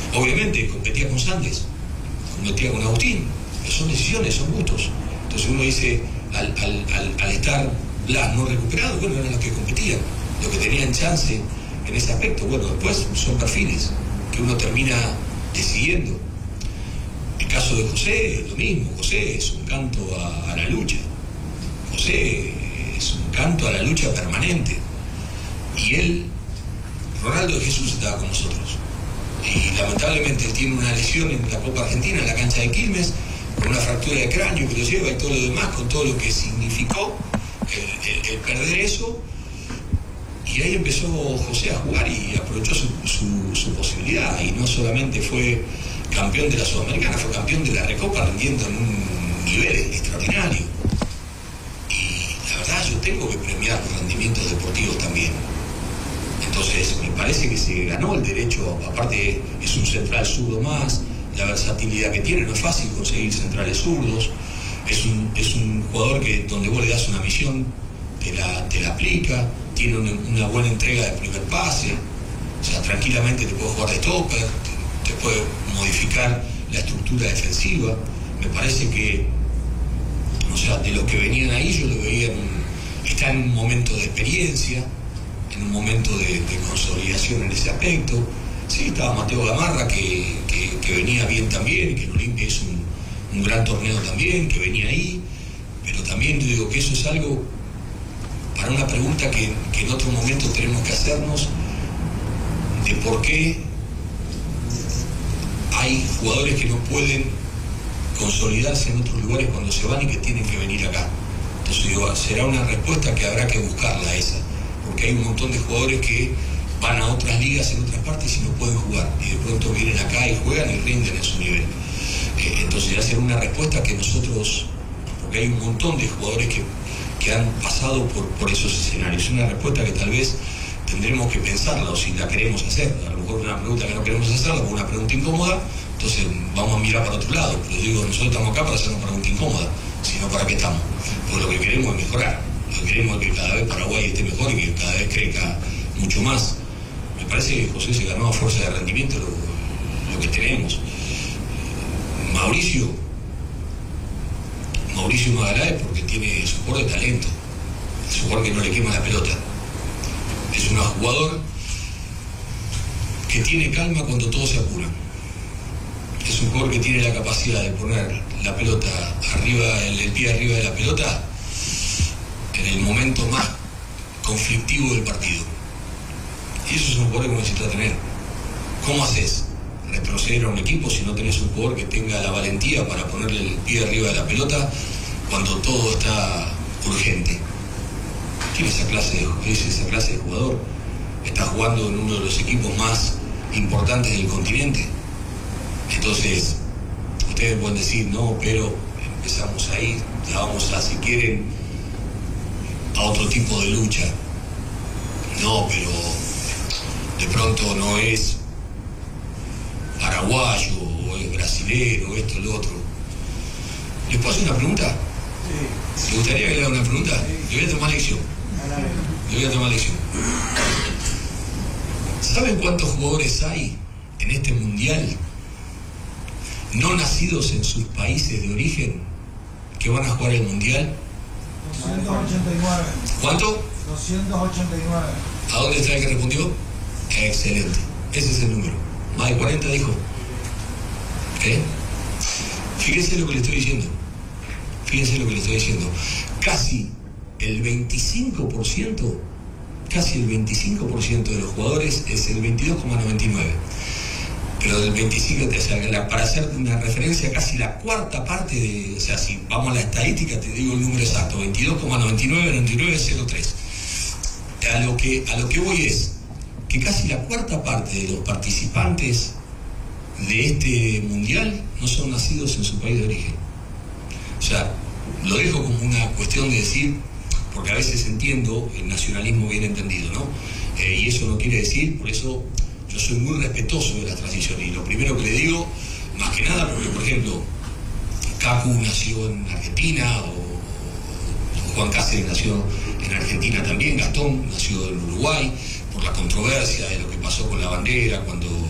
Obviamente competía con Sandes, competía con Agustín, pero son decisiones, son gustos. Entonces uno dice, al estar Blas no recuperado, bueno, eran los que competían, los que tenían chance en ese aspecto. Bueno, después son perfiles que uno termina decidiendo. El caso de José es lo mismo. José es un canto a la lucha. José es un canto a la lucha permanente. Y él, Ronaldo de Jesús, estaba con nosotros. Y lamentablemente él tiene una lesión en la Copa Argentina, en la cancha de Quilmes, con una fractura de cráneo que lo lleva y todo lo demás, con todo lo que significó el perder eso. Y ahí empezó José a jugar y aprovechó su posibilidad. Y no solamente fue campeón de la Sudamericana, fue campeón de la Recopa, rindiendo en un nivel extraordinario. Y la verdad, yo tengo que premiar los rendimientos deportivos también. Entonces, me parece que se ganó el derecho, aparte es un central zurdo más, la versatilidad que tiene, no es fácil conseguir centrales zurdos, es un jugador que donde vos le das una misión, te la aplica, tiene una buena entrega de primer pase, o sea, tranquilamente te puede jugar de stopper, te puede modificar la estructura defensiva. Me parece que, o sea, de los que venían ahí yo lo veía está en un momento de experiencia, en un momento de consolidación en ese aspecto. Sí, estaba Mateo Gamarra, que venía bien también, que en Olimpia hizo un gran torneo también, que venía ahí, pero también yo digo que eso es algo para una pregunta que en otro momento tenemos que hacernos, de por qué hay jugadores que no pueden consolidarse en otros lugares cuando se van y que tienen que venir acá. Entonces digo, será una respuesta que habrá que buscarla esa, porque hay un montón de jugadores que van a otras ligas en otras partes y no pueden jugar, y de pronto vienen acá y juegan y rinden en su nivel. Entonces ya será una respuesta que nosotros, porque hay un montón de jugadores que han pasado por esos escenarios, es una respuesta que tal vez tendremos que pensarla, o si la queremos hacer. A lo mejor una pregunta que no queremos hacerla, una pregunta incómoda, entonces vamos a mirar para otro lado. Pero digo, nosotros estamos acá para hacer una pregunta incómoda, sino para qué estamos, porque lo que queremos es mejorar, lo que queremos es que cada vez Paraguay esté mejor y que cada vez crezca mucho más. Me parece que José se ganó a fuerza de rendimiento lo que tenemos. Mauricio Magaláes, porque tiene su jugador de talento, su jugador que no le quema la pelota. Es un jugador que tiene calma cuando todos se apuran. Es un jugador que tiene la capacidad de poner la pelota arriba, el pie arriba de la pelota en el momento más conflictivo del partido. Y eso es un jugador que necesitas tener. ¿Cómo haces? Retroceder a un equipo si no tenés un jugador que tenga la valentía para ponerle el pie arriba de la pelota cuando todo está urgente. Tiene esa clase de jugador. Está jugando en uno de los equipos más importantes del continente. Entonces, ustedes pueden decir, no, pero empezamos ahí, ya vamos a, si quieren, a otro tipo de lucha. No, pero de pronto no es paraguayo, o es brasilero, esto, lo otro. ¿Les puedo hacer una pregunta? Sí. ¿Les gustaría que le haga una pregunta? Sí. Le voy a tomar lección. ¿Saben cuántos jugadores hay en este mundial no nacidos en sus países de origen que van a jugar el mundial? 289. ¿Cuánto? 289. ¿A dónde está el que respondió? Excelente. Ese es el número. Más de 40 dijo. Fíjense lo que le estoy diciendo. Casi el 25% de los jugadores es el 22,99. Pero del 25, o sea, para hacer una referencia, casi la cuarta parte de, o sea, si vamos a la estadística, te digo el número exacto, 22,9903. A lo que voy es que casi la cuarta parte de los participantes de este mundial no son nacidos en su país de origen. O sea, lo dejo como una cuestión de decir, porque a veces entiendo el nacionalismo bien entendido, ¿no? Y eso no quiere decir, por eso yo soy muy respetuoso de la transición. Y lo primero que le digo, más que nada, porque por ejemplo, Cacu nació en Argentina, o Juan Cáceres nació en Argentina también, Gastón nació en Uruguay, por la controversia de lo que pasó con la bandera cuando